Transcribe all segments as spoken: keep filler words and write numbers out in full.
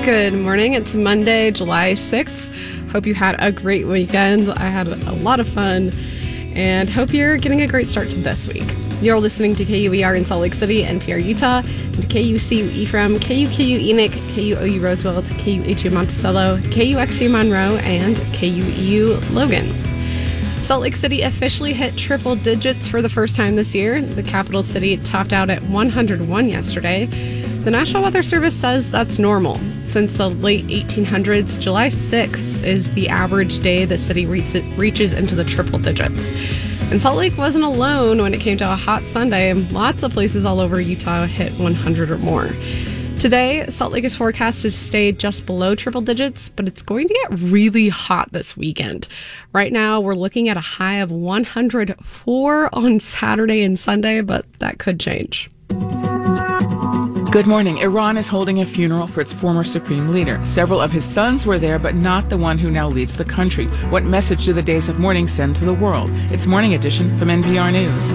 Good morning. It's Monday, July sixth. Hope you had a great weekend. I had a lot of fun and hope you're getting a great start to this week. You're listening to K U E R in Salt Lake City, N P R Utah, and K U C U Ephraim, K U K U Enoch, K U O U Roosevelt, K U H U Monticello, K U X U Monroe, and K U E U Logan. Salt Lake City officially hit triple digits for the first time this year. The capital city topped out at one hundred one yesterday. The National Weather Service says that's normal. Since the late eighteen hundreds, July sixth is the average day the city reaches into the triple digits. And Salt Lake wasn't alone when it came to a hot Sunday. Lots of places all over Utah hit one hundred or more. Today, Salt Lake is forecasted to stay just below triple digits, but it's going to get really hot this weekend. Right now, we're looking at a high of one hundred four on Saturday and Sunday, but that could change. Good morning. Iran is holding a funeral for its former supreme leader. Several of his sons were there, but not the one who now leads the country. What message do the days of mourning send to the world? It's Morning Edition from N P R News.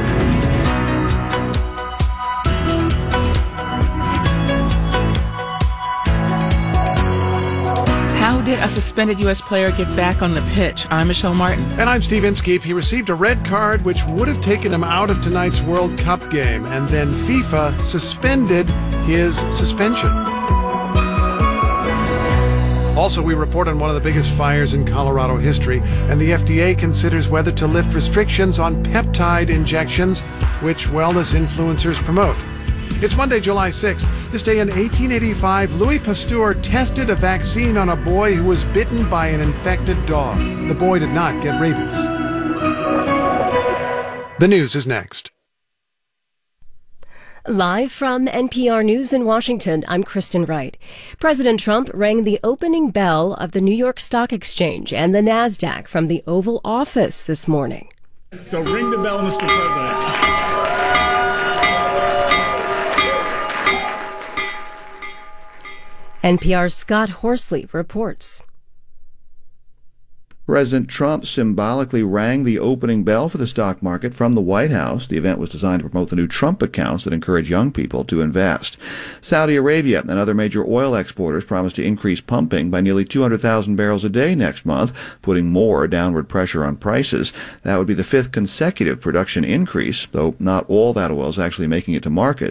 How did a suspended U S player get back on the pitch? I'm Michelle Martin. And I'm Steve Inskeep. He received a red card which would have taken him out of tonight's World Cup game, and then FIFA suspended his suspension. Also, we report on one of the biggest fires in Colorado history, and the F D A considers whether to lift restrictions on peptide injections, which wellness influencers promote. It's Monday, July sixth. This day in eighteen eighty-five, Louis Pasteur tested a vaccine on a boy who was bitten by an infected dog. The boy did not get rabies. The news is next. Live from N P R News in Washington, I'm Kristen Wright. President Trump rang the opening bell of the New York Stock Exchange and the NASDAQ from the Oval Office this morning. So ring the bell, Mister President. N P R's Scott Horsley reports. President Trump symbolically rang the opening bell for the stock market from the White House. The event was designed to promote the new Trump accounts that encourage young people to invest. Saudi Arabia and other major oil exporters promised to increase pumping by nearly two hundred thousand barrels a day next month, putting more downward pressure on prices. That would be the fifth consecutive production increase, though not all that oil is actually making it to market.